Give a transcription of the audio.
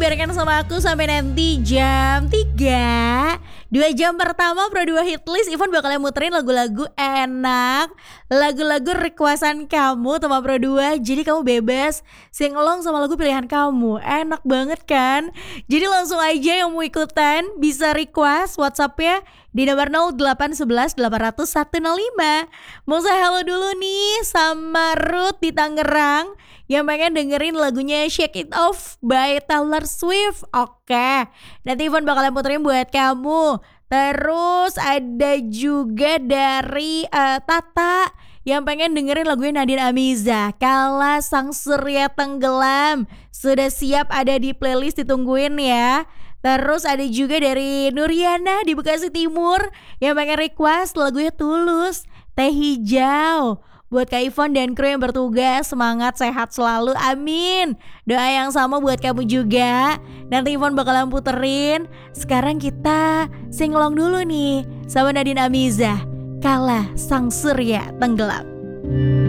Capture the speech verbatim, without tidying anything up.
barengan sama aku sampai nanti jam tiga. Dua jam pertama Pro dua Hitlist, Ivan bakalan muterin lagu-lagu enak, lagu-lagu requestan kamu sama Pro dua. Jadi kamu bebas sing along sama lagu pilihan kamu. Enak banget kan? Jadi langsung aja yang mau ikutan bisa request WhatsApp-nya di nomor nol delapan satu satu delapan nol nol satu nol lima. Mau saya halo dulu nih sama Ruth di Tangerang yang pengen dengerin lagunya Shake It Off by Taylor Swift. Oke, nanti Ivan bakalan puterin buat kamu. Terus ada juga dari uh, Tata yang pengen dengerin lagunya Nadine Amiza, Kala Sang Surya Tenggelam. Sudah siap ada di playlist, ditungguin ya. Terus ada juga dari Nuriana di Bekasi Timur yang pengen request lagunya Tulus, Teh Hijau. Buat Kak Ivon dan kru yang bertugas, semangat sehat selalu, amin. Doa yang sama buat kamu juga. Nanti Ivon bakalan puterin. Sekarang kita singlong dulu nih sama Nadine Amiza, Kala Sang Surya Tenggelam.